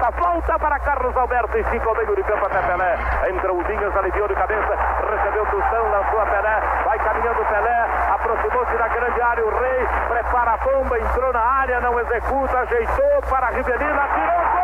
falta para Carlos Alberto, estica o meio de campo até Pelé, entra o Dinhas, aliviou de cabeça, recebeu Tostão, lançou a Pelé, vai caminhando Pelé, aproximou-se da grande área, o Rei prepara a bomba, entrou na área, não executa, ajeitou para Rivelino, atirou, gol!